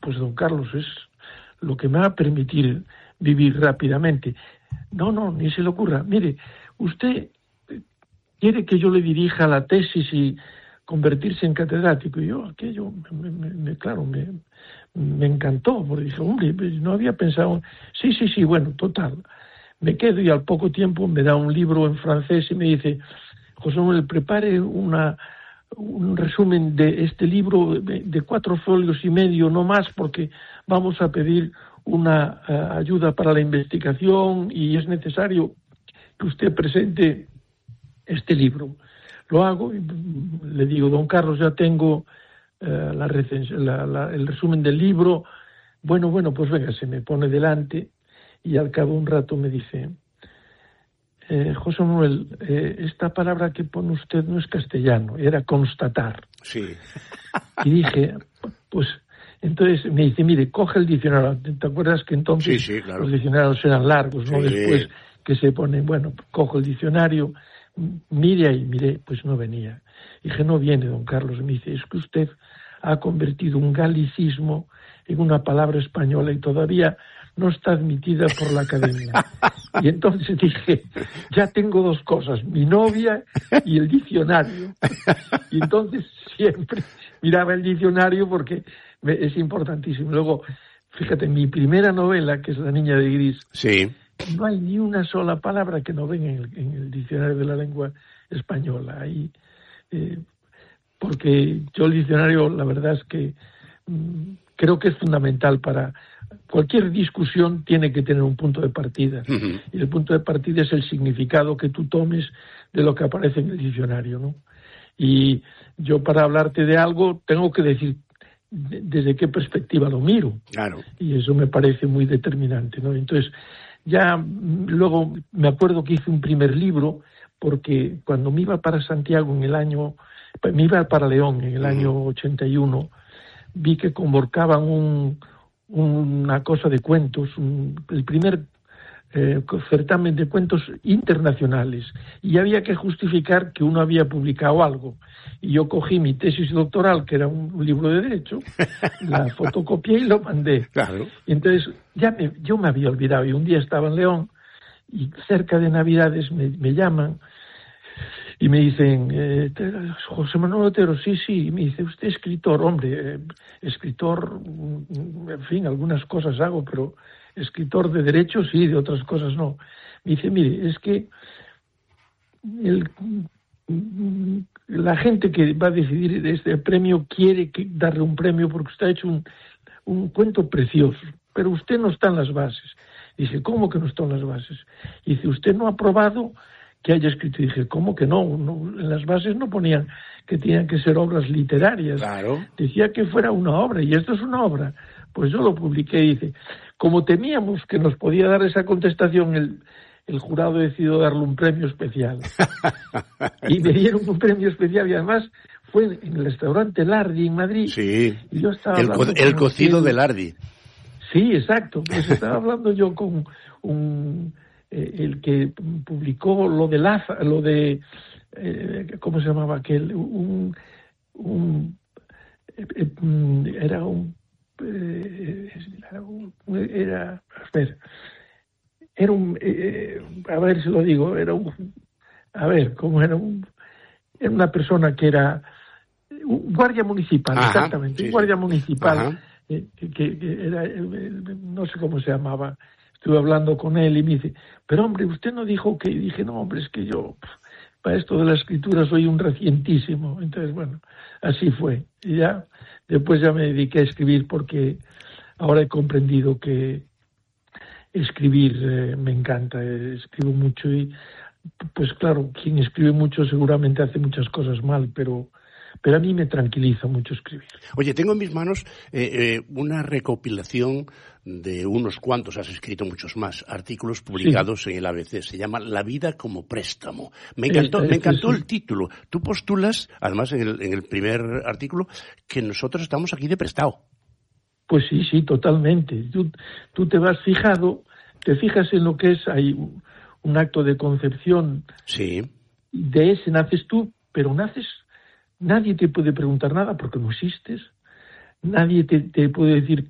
pues don Carlos, es lo que me va a permitir vivir rápidamente. No, ni se le ocurra. Mire, usted quiere que yo le dirija la tesis y convertirse en catedrático. Y yo, aquello, me encantó, porque dije, hombre, no había pensado. Sí, bueno, total. Me quedo y al poco tiempo me da un libro en francés y me dice, José Manuel, prepare un resumen de este libro de 4 folios y medio, no más, porque vamos a pedir una ayuda para la investigación y es necesario que usted presente este libro. Lo hago y le digo, don Carlos, ya tengo el resumen del libro. Bueno, pues venga, se me pone delante y al cabo de un rato me dice, José Manuel, esta palabra que pone usted no es castellano, era constatar. Sí. Y dije, pues, entonces me dice, mire, coge el diccionario. ¿Te acuerdas que entonces sí, claro, los diccionarios eran largos, ¿no? Sí. Después que se ponen, bueno, cojo el diccionario, miré, pues no venía. Dije, no viene, don Carlos. Me dice, es que usted ha convertido un galicismo en una palabra española y todavía no está admitida por la academia. Y entonces dije, ya tengo 2 cosas, mi novia y el diccionario. Y entonces siempre miraba el diccionario porque es importantísimo. Luego, fíjate, mi primera novela, que es La niña de gris, sí, no hay ni una sola palabra que no venga en el diccionario de la lengua española. Ahí, porque yo el diccionario, la verdad es que creo que es fundamental para cualquier discusión, tiene que tener un punto de partida. Uh-huh. Y el punto de partida es el significado que tú tomes de lo que aparece en el diccionario, ¿no? Y yo, para hablarte de algo, tengo que decir desde qué perspectiva lo miro. Claro. Y eso me parece muy determinante, ¿no? Entonces, ya luego me acuerdo que hice un primer libro, porque cuando me iba para Santiago me iba para León en el año 81, vi que convocaban una cosa de cuentos, el primer certamen de cuentos internacionales, y había que justificar que uno había publicado algo. Y yo cogí mi tesis doctoral, que era un libro de derecho, la fotocopié y lo mandé. Claro. Y entonces yo me había olvidado, y un día estaba en León, y cerca de Navidades me llaman, y me dicen, José Manuel Otero, sí, y me dice, usted es escritor, hombre, escritor, en fin, algunas cosas hago, pero escritor de derecho sí, de otras cosas no. Me dice, mire, es que la gente que va a decidir este premio quiere darle un premio porque usted ha hecho un cuento precioso, pero usted no está en las bases. Dice, ¿cómo que no está en las bases? Dice, usted no ha probado que haya escrito. Y dije, ¿cómo que no? En las bases no ponían que tenían que ser obras literarias. Claro. Decía que fuera una obra, y esto es una obra. Pues yo lo publiqué y dice, como temíamos que nos podía dar esa contestación, el jurado decidió darle un premio especial. Y me dieron un premio especial, y además fue en el restaurante Lardi en Madrid. Sí, y yo estaba el cocido de Lardi. Sí, exacto. Pues estaba hablando yo con el que publicó lo de ¿cómo se llamaba aquel? A ver si lo digo, era una persona que era un guardia municipal. Ajá, exactamente, sí, un guardia municipal, que era, no sé cómo se llamaba. Estuve hablando con él y me dice, pero hombre, usted no dijo que... Y dije, no, hombre, es que yo para esto de la escritura soy un recientísimo. Entonces, bueno, así fue. Y ya después ya me dediqué a escribir, porque ahora he comprendido que escribir me encanta. Escribo mucho y, pues claro, quien escribe mucho seguramente hace muchas cosas mal, pero a mí me tranquiliza mucho escribir. Oye, tengo en mis manos una recopilación de unos cuantos, has escrito muchos más, artículos publicados en el ABC. Se llama La vida como préstamo. Me encantó el título. Tú postulas, además en el primer artículo, que nosotros estamos aquí de prestado. Pues sí, totalmente. Tú te fijas en lo que es, hay un acto de concepción. Sí. De ese naces tú, pero nadie te puede preguntar nada porque no existes. Nadie te puede decir